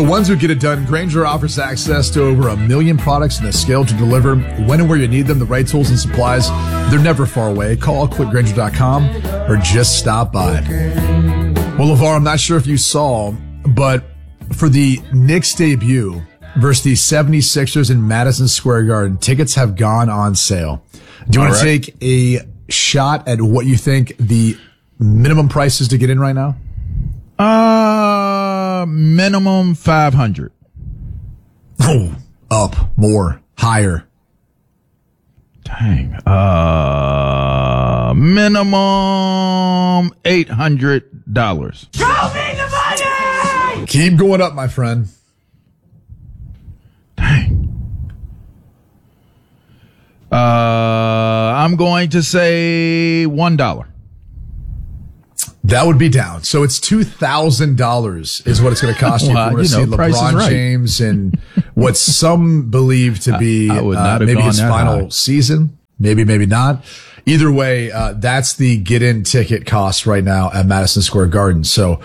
the ones who get it done, Grainger offers access to over 1 million products and the scale to deliver when and where you need them, the right tools and supplies. They're never far away. Call quickgrainger.com or just stop by. Well, LeVar, I'm not sure if you saw, but for the Knicks debut versus the 76ers in Madison Square Garden, tickets have gone on sale. Do you want to take a shot at what you think the minimum price is to get in right now? Minimum 500. Oh, up, more, higher. Dang. Minimum $800. Show me the money! Keep going up, my friend. Dang. I'm going to say $1. That would be down. So it's $2,000 is what it's going to cost you if you want to see LeBron James in what some believe to be maybe his final season. Maybe not. Either way, that's the get-in ticket cost right now at Madison Square Garden. So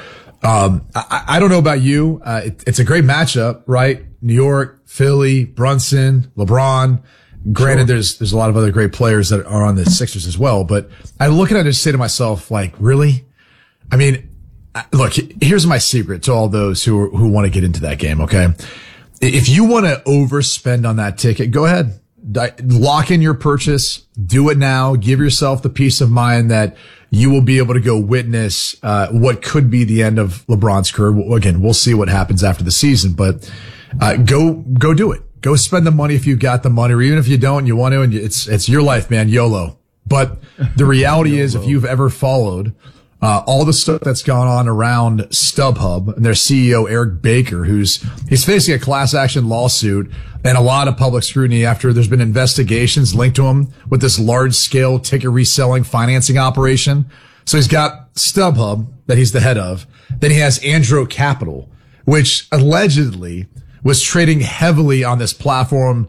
I don't know about you. It's a great matchup, right? New York, Philly, Brunson, LeBron. Granted, there's a lot of other great players that are on the Sixers as well. But I look at it and just say to myself, like, really? I mean, look, here's my secret to all those who want to get into that game, okay? If you want to overspend on that ticket, go ahead. Lock in your purchase. Do it now. Give yourself the peace of mind that you will be able to go witness what could be the end of LeBron's career. Again, we'll see what happens after the season, but go do it. Go spend the money if you got the money, or even if you don't, you want to, and it's your life, man. YOLO. But the reality is, if you've ever followed all the stuff that's gone on around StubHub and their CEO, Eric Baker, he's facing a class action lawsuit and a lot of public scrutiny after there's been investigations linked to him with this large scale ticket reselling financing operation. So he's got StubHub that he's the head of. Then he has Andro Capital, which allegedly was trading heavily on this platform.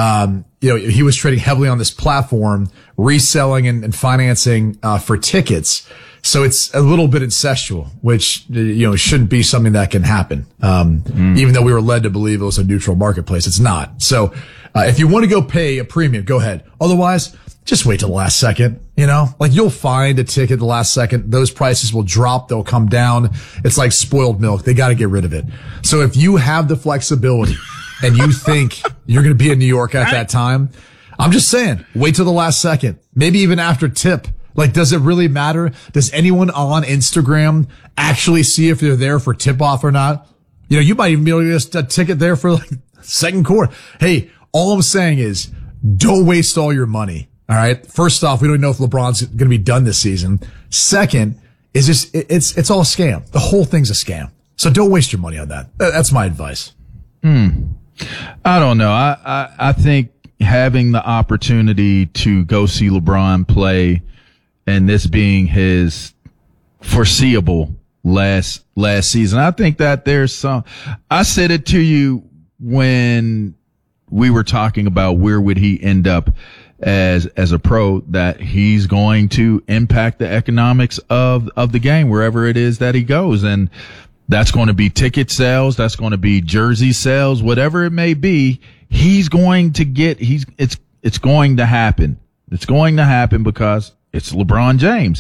He was trading heavily on this platform, reselling and financing, for tickets. So it's a little bit incestual, which, shouldn't be something that can happen. Even though we were led to believe it was a neutral marketplace, it's not. So, if you want to go pay a premium, go ahead. Otherwise, just wait till the last second, you'll find a ticket the last second. Those prices will drop. They'll come down. It's like spoiled milk. They got to get rid of it. So if you have the flexibility and you think you're going to be in New York at that time, I'm just saying, wait till the last second. Maybe even after tip. Does it really matter? Does anyone on Instagram actually see if they're there for tip off or not? You might even be able to get a ticket there for second quarter. Hey, all I'm saying is don't waste all your money. All right. First off, we don't know if LeBron's going to be done this season. Second is just, it's all a scam. The whole thing's a scam. So don't waste your money on that. That's my advice. I don't know. I think having the opportunity to go see LeBron play, and this being his foreseeable last season, I think that I said it to you when we were talking about where would he end up as a pro, that he's going to impact the economics of the game wherever it is that he goes. And that's going to be ticket sales. That's going to be jersey sales, whatever it may be. He's going to it's going to happen. It's going to happen because it's LeBron James.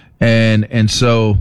And so,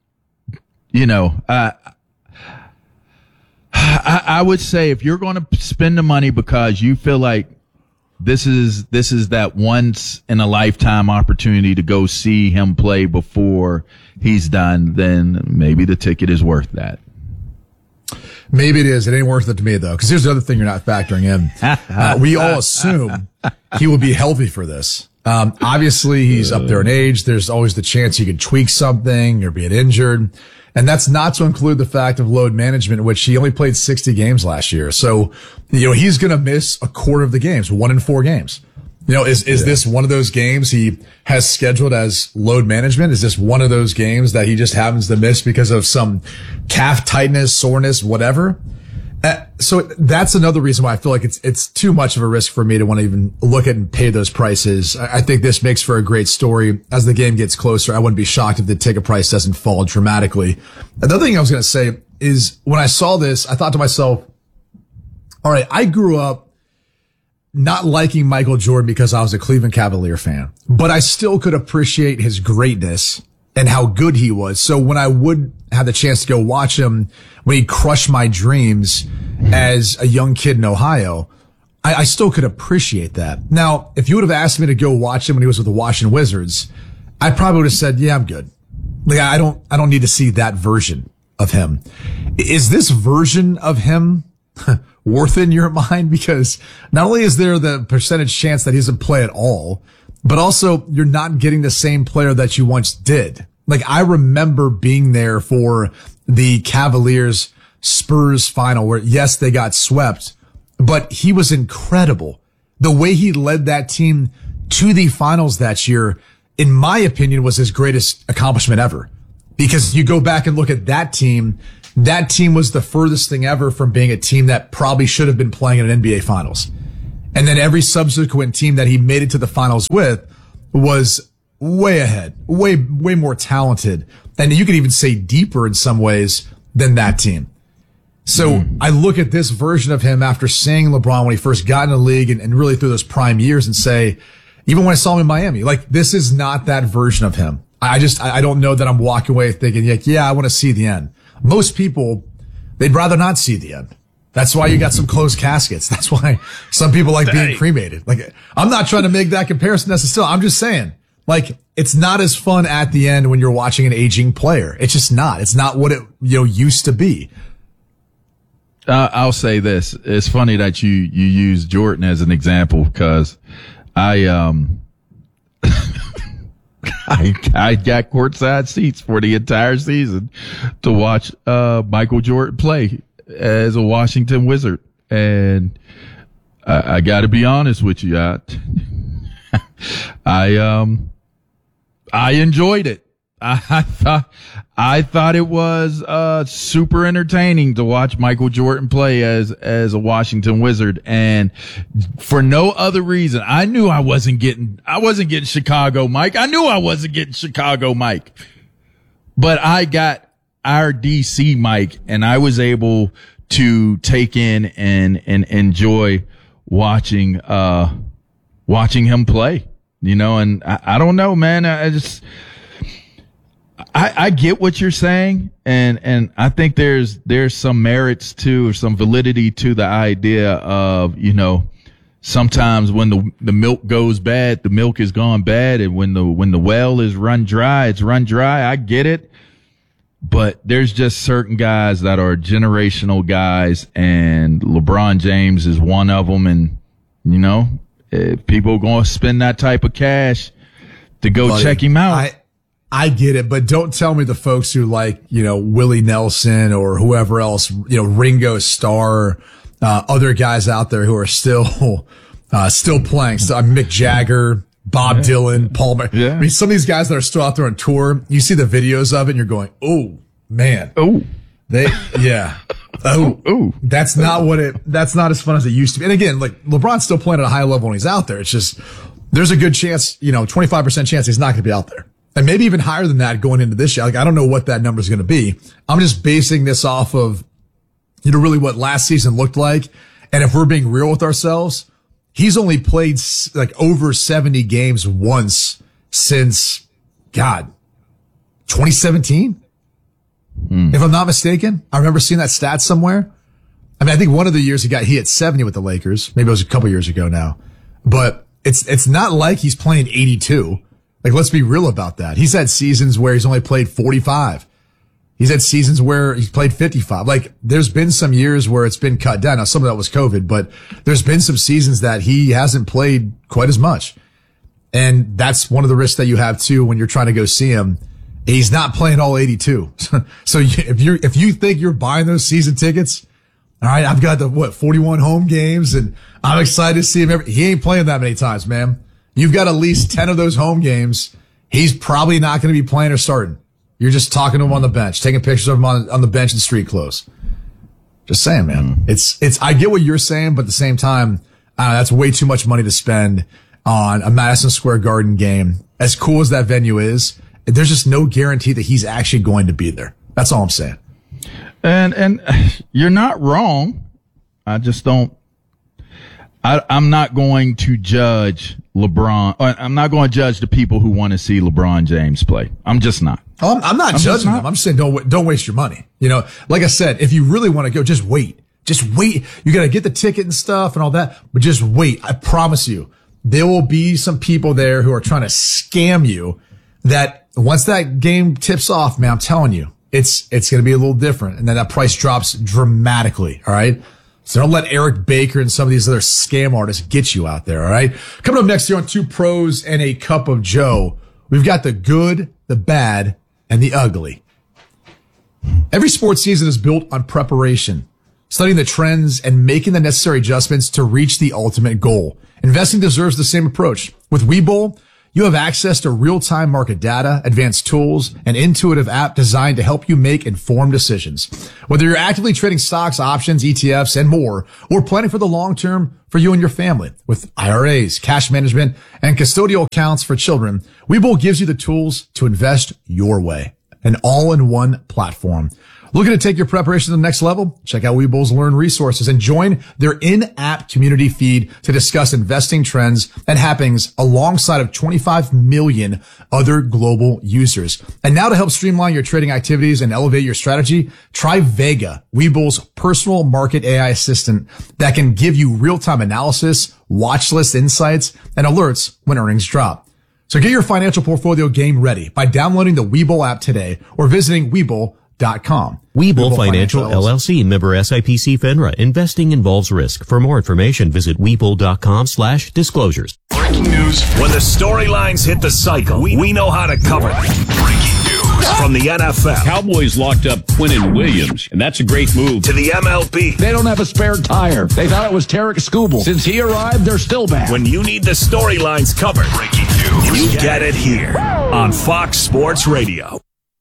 I would say if you're going to spend the money because you feel like this is that once in a lifetime opportunity to go see him play before he's done, then maybe the ticket is worth that. Maybe it is. It ain't worth it to me though. Cause here's the other thing you're not factoring in. We all assume he will be healthy for this. Obviously he's up there in age. There's always the chance he could tweak something or be injured. And that's not to include the fact of load management, which he only played 60 games last year. So, he's going to miss a quarter of the games, 1 in 4 games. Is this one of those games he has scheduled as load management? Is this one of those games that he just happens to miss because of some calf tightness, soreness, whatever? So that's another reason why I feel like it's too much of a risk for me to want to even look at and pay those prices. I think this makes for a great story. As the game gets closer, I wouldn't be shocked if the ticket price doesn't fall dramatically. Another thing I was going to say is when I saw this, I thought to myself, all right, I grew up not liking Michael Jordan because I was a Cleveland Cavalier fan, but I still could appreciate his greatness and how good he was. So when I would have the chance to go watch him when he crushed my dreams as a young kid in Ohio, I still could appreciate that. Now, if you would have asked me to go watch him when he was with the Washington Wizards, I probably would have said, yeah, I'm good. Like, I don't need to see that version of him. Is this version of him worth in your mind? Because not only is there the percentage chance that he doesn't play at all, but also you're not getting the same player that you once did. Like, I remember being there for the Cavaliers Spurs final where, yes, they got swept, but he was incredible. The way he led that team to the finals that year, in my opinion, was his greatest accomplishment ever. Because you go back and look at that team was the furthest thing ever from being a team that probably should have been playing in an NBA finals. And then every subsequent team that he made it to the finals with was way ahead, way more talented. And you could even say deeper in some ways than that team. So I look at this version of him after seeing LeBron when he first got in the league and really through those prime years and say, even when I saw him in Miami, like, this is not that version of him. I don't know that I'm walking away thinking, yeah, I want to see the end. Most people, they'd rather not see the end. That's why you got some closed caskets. That's why some people like being cremated. Like, I'm not trying to make that comparison necessarily. I'm just saying, like, it's not as fun at the end when you're watching an aging player. It's just not. It's not what it, used to be. I'll say this. It's funny that you use Jordan as an example because I got courtside seats for the entire season to watch Michael Jordan play as a Washington Wizard. And I got to be honest with you. I enjoyed it. I thought it was super entertaining to watch Michael Jordan play as a Washington Wizard, and for no other reason. I knew I wasn't getting Chicago Mike. I knew I wasn't getting Chicago Mike, but I got our DC Mike, and I was able to take in and enjoy watching him play. And I don't know, man. I get what you're saying, and I think there's some merits to, or some validity to the idea of, sometimes when the milk goes bad, the milk is gone bad, and when the well is run dry, it's run dry. I get it. But there's just certain guys that are generational guys, and LeBron James is one of them. And, if people are going to spend that type of cash to go check him out. I get it, but don't tell me the folks who like, Willie Nelson or whoever else, Ringo Starr, other guys out there who are still playing. So Mick Jagger, Bob Dylan, Paul. Yeah. I mean, some of these guys that are still out there on tour, you see the videos of it and you're going, oh man. Oh, yeah. Oh, that's not as fun as it used to be. And again, like, LeBron's still playing at a high level when he's out there. It's just, there's a good chance, 25% chance he's not going to be out there. And maybe even higher than that going into this year. Like, I don't know what that number is going to be. I'm just basing this off of, really what last season looked like. And if we're being real with ourselves, he's only played like over 70 games once since, 2017? If I'm not mistaken. I remember seeing that stat somewhere. I mean, I think one of the years he hit 70 with the Lakers. Maybe it was a couple years ago now. But it's not like he's playing 82. Like, let's be real about that. He's had seasons where he's only played 45. He's had seasons where he's played 55. Like, there's been some years where it's been cut down. Now, some of that was COVID, but there's been some seasons that he hasn't played quite as much. And that's one of the risks that you have too when you're trying to go see him. He's not playing all 82. So if you think you're buying those season tickets, all right, I've got 41 home games and I'm excited to see him. He ain't playing that many times, man. You've got at least 10 of those home games. He's probably not going to be playing or starting. You're just talking to him on the bench, taking pictures of him on the bench in street clothes. Just saying, man. I get what you're saying, but at the same time, that's way too much money to spend on a Madison Square Garden game. As cool as that venue is, there's just no guarantee that he's actually going to be there. That's all I'm saying. And you're not wrong. I just don't. I'm not going to judge LeBron. I'm not going to judge the people who want to see LeBron James play. I'm just not. I'm not judging them. I'm just saying don't waste your money. You know, like I said, if you really want to go, just wait. Just wait. You got to get the ticket and stuff and all that, but just wait. I promise you, there will be some people there who are trying to scam you that once that game tips off, man, I'm telling you, it's going to be a little different. And then that price drops dramatically. All right. So don't let Eric Baker and some of these other scam artists get you out there. All right. Coming up next here on Two Pros and a Cup of Joe, we've got the good, the bad, and the ugly. Every sports season is built on preparation, studying the trends and making the necessary adjustments to reach the ultimate goal. Investing deserves the same approach. With Webull, you have access to real-time market data, advanced tools, an intuitive app designed to help you make informed decisions. Whether you're actively trading stocks, options, ETFs, and more, or planning for the long term for you and your family with IRAs, cash management, and custodial accounts for children, Webull gives you the tools to invest your way. An all-in-one platform. Looking to take your preparation to the next level? Check out Webull's Learn resources and join their in-app community feed to discuss investing trends and happenings alongside of 25 million other global users. And now to help streamline your trading activities and elevate your strategy, try Vega, Webull's personal market AI assistant that can give you real-time analysis, watch list insights, and alerts when earnings drop. So get your financial portfolio game ready by downloading the Webull app today or visiting Webull.com. Webull Financial LLC, member SIPC FINRA. Investing involves risk. For more information, visit Webull.com/disclosures. Breaking news. When the storylines hit the cycle, we know how to cover them. Breaking news from the NFL. Cowboys locked up Quinnen Williams, and that's a great move. To the MLB. They don't have a spare tire. They thought it was Tarek Skubal. Since he arrived, they're still bad. When you need the storylines covered, breaking news, you get it here on Fox Sports Radio.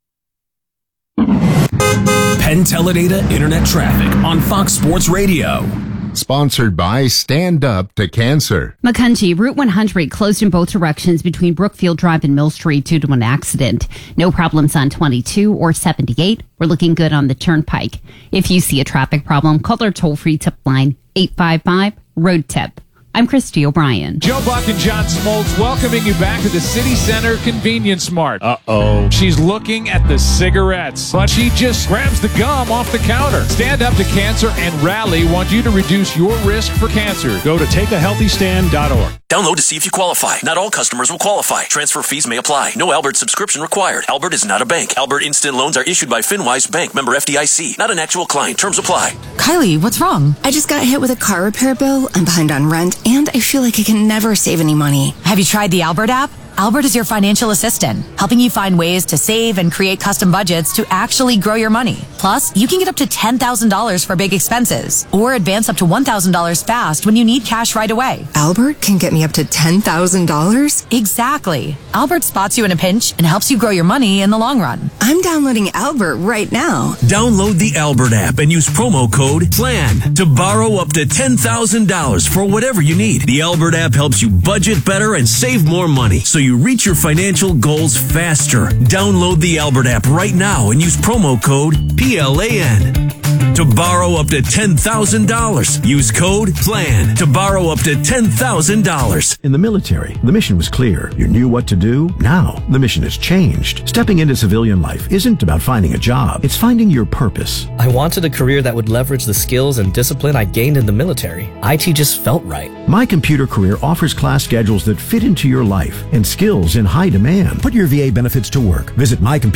Penn Teledata Internet Traffic on Fox Sports Radio. Sponsored by Stand Up to Cancer. McCunchie, Route 100 closed in both directions between Brookfield Drive and Mill Street due to an accident. No problems on 22 or 78. We're looking good on the Turnpike. If you see a traffic problem, call our toll-free tip line 855-ROAD-TIP. I'm Christy O'Brien. Joe Buck and John Smoltz welcoming you back to the City Center Convenience Mart. Uh-oh. She's looking at the cigarettes, but she just grabs the gum off the counter. Stand Up to Cancer and Rally want you to reduce your risk for cancer. Go to takeahealthystand.org. Download to see if you qualify. Not all customers will qualify. Transfer fees may apply. No Albert subscription required. Albert is not a bank. Albert Instant Loans are issued by FinWise Bank, member FDIC. Not an actual client. Terms apply. Kylie, what's wrong? I just got hit with a car repair bill. I'm behind on rent, and I feel like I can never save any money. Have you tried the Albert app? Albert is your financial assistant, helping you find ways to save and create custom budgets to actually grow your money. Plus, you can get up to $10,000 for big expenses or advance up to $1,000 fast when you need cash right away. Albert can get me up to $10,000? Exactly. Albert spots you in a pinch and helps you grow your money in the long run. I'm downloading Albert right now. Download the Albert app and use promo code PLAN to borrow up to $10,000 for whatever you need. The Albert app helps you budget better and save more money, so you reach your financial goals faster. Download the Albert app right now and use promo code PLAN to borrow up to $10,000. Use code PLAN to borrow up to $10,000. In the military, the mission was clear. You knew what to do. Now, the mission has changed. Stepping into civilian life isn't about finding a job. It's finding your purpose. I wanted a career that would leverage the skills and discipline I gained in the military. IT just felt right. My Computer Career offers class schedules that fit into your life and skills in high demand. Put your VA benefits to work. Visit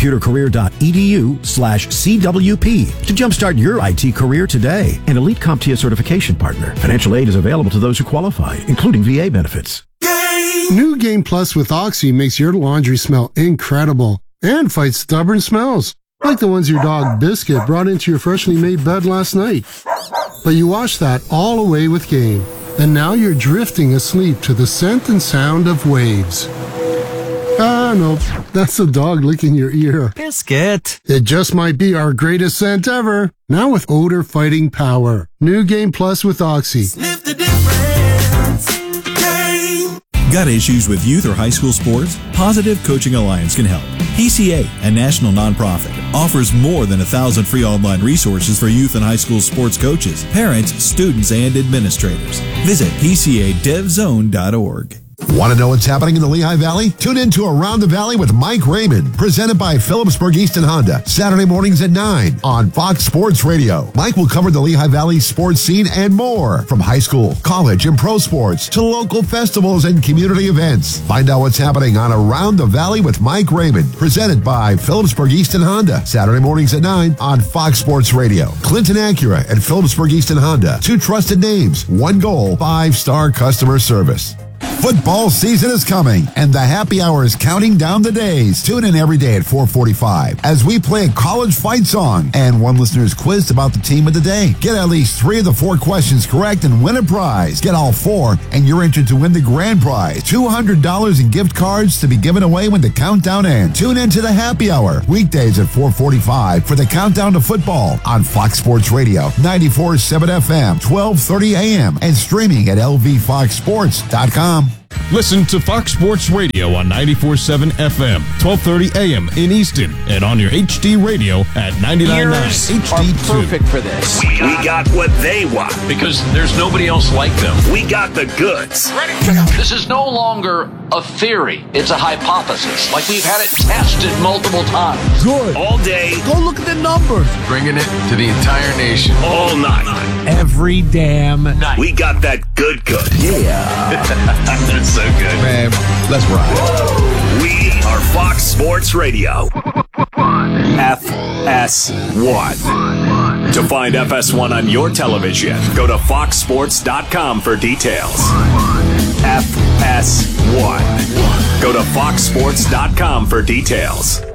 mycomputercareer.edu/CWP to jumpstart your IT career today. An elite CompTIA certification partner. Financial aid is available to those who qualify, including VA benefits. New Game Plus with Oxy makes your laundry smell incredible and fights stubborn smells, like the ones your dog Biscuit brought into your freshly made bed last night. But you washed that all away with Game, and now you're drifting asleep to the scent and sound of waves. Ah, no, that's the dog licking your ear. Biscuit. It just might be our greatest scent ever. Now with odor fighting power. New Game Plus with Oxy. Sniff the difference. Game. Got issues with youth or high school sports? Positive Coaching Alliance can help. PCA, a national nonprofit, offers more than 1,000 free online resources for youth and high school sports coaches, parents, students, and administrators. Visit PCADevZone.org. Want to know what's happening in the Lehigh Valley? Tune in to Around the Valley with Mike Raymond, presented by Phillipsburg Easton Honda, Saturday mornings at 9 on Fox Sports Radio. Mike will cover the Lehigh Valley sports scene and more, from high school, college, and pro sports to local festivals and community events. Find out what's happening on Around the Valley with Mike Raymond, presented by Phillipsburg Easton Honda, Saturday mornings at 9 on Fox Sports Radio. Clinton Acura and Phillipsburg Easton Honda, 2 trusted names, 1 goal, 5-star customer service. Football season is coming, and the happy hour is counting down the days. Tune in every day at 4:45 as we play a college fight song, and one listener is quizzed about the team of the day. Get at least 3 of the 4 questions correct and win a prize. Get all 4, and you're entered to win the grand prize, $200 in gift cards to be given away when the countdown ends. Tune in to the happy hour, weekdays at 4:45 for the countdown to football on Fox Sports Radio, 94.7 FM, 12:30 a.m., and streaming at lvfoxsports.com. Listen to Fox Sports Radio on 94.7 FM, 12:30 a.m. in Easton, and on your HD radio at 99.9 HD2. Are perfect for this. We got what they want because there's nobody else like them. We got the goods. This is no longer a theory. It's a hypothesis. Like we've had it tested multiple times. Good. All day. Go look at the numbers. Bringing it to the entire nation. All night. Every damn night. We got that good. Yeah. That's so good. Man, let's ride. We are Fox Sports Radio. FS1. To find FS1 on your television, go to foxsports.com for details. FS1. Go to foxsports.com for details.